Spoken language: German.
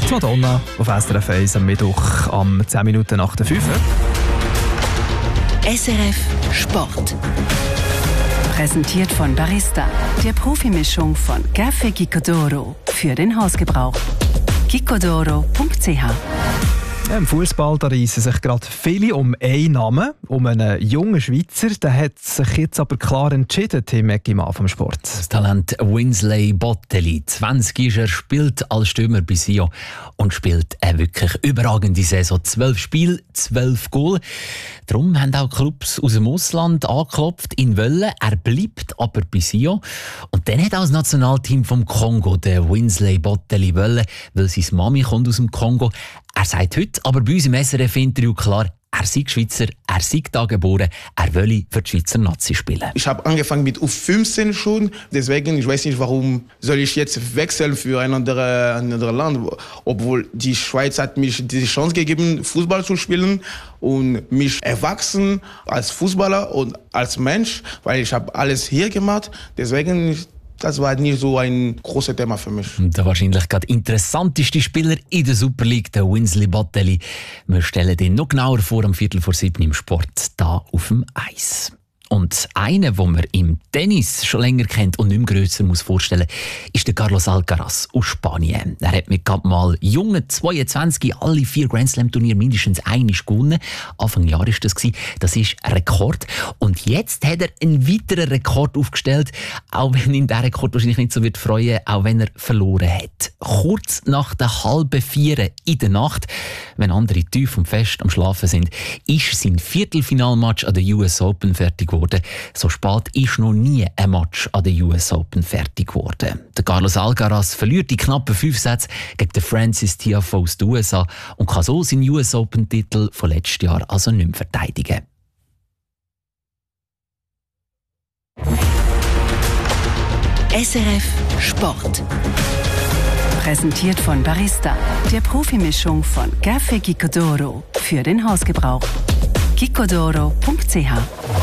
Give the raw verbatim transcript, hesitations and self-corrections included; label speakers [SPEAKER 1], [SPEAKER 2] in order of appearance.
[SPEAKER 1] Die Madonna auf S R F eins am Mittwoch am zehn Minuten nach der fünf.
[SPEAKER 2] S R F Sport. Präsentiert von Barista, der Profimischung von Café Gicodoro für den Hausgebrauch. gicodoro punkt c h.
[SPEAKER 1] Ja, im Fußball reissen sich gerade viele um einen Namen, um einen jungen Schweizer. Der hat sich jetzt aber klar entschieden, Tim Eggimann vom Sport.
[SPEAKER 3] Das Talent Winsley Bottelli, zwanzig ist er, spielt als Stürmer bei Sion und spielt eine wirklich überragende Saison. zwölf Spiele, zwölf Goal. Darum haben auch Clubs aus dem Ausland angeklopft, ihn wollen. Er bleibt aber bei Sion. Und dann hat auch das Nationalteam vom Kongo den Winsley Bottelli wollen, weil seine Mami kommt aus dem Kongo. Er sagt heute aber bei uns im S R F-Interview klar, er sei Schweizer, er sei da geboren, er wolle für die Schweizer Nazi spielen.
[SPEAKER 4] Ich habe angefangen mit U fünfzehn schon, deswegen ich weiß nicht, warum soll ich jetzt wechseln für ein anderes ein anderes Land, obwohl die Schweiz hat mich die Chance gegeben, Fußball zu spielen und mich erwachsen als Fußballer und als Mensch, weil ich habe alles hier gemacht, deswegen das war nicht so ein großes Thema für mich.
[SPEAKER 3] Der wahrscheinlich gerade interessanteste Spieler in der Super League, der Winsley Bottelli. Wir stellen den noch genauer vor, am Viertel vor sieben im Sport, da auf dem Eis. Und einer, den man im Tennis schon länger kennt und nicht mehr grösser muss vorstellen, ist der Carlos Alcaraz aus Spanien. Er hat mit gerade mal jungen zweiundzwanzig alle vier Grand Slam Turniere mindestens einmal gewonnen. Anfang Jahr war das. Das ist ein Rekord. Und jetzt hat er einen weiteren Rekord aufgestellt, auch wenn ihn der Rekord wahrscheinlich nicht so wird freuen, auch wenn er verloren hat. Kurz nach der halben vier in der Nacht, wenn andere tief und fest am Schlafen sind, ist sein Viertelfinalmatch an der U S Open fertig geworden. So spät ist noch nie ein Match an der U S Open fertig geworden. Der Carlos Alcaraz verliert die knappen fünf Sätze gegen den Francis Tiafoe aus den U S A und kann so seinen U S Open-Titel von letztes Jahr also nicht mehr verteidigen.
[SPEAKER 2] S R F Sport. Präsentiert von Barista, der Profimischung von Café Gicodoro für den Hausgebrauch. gicodoro punkt c h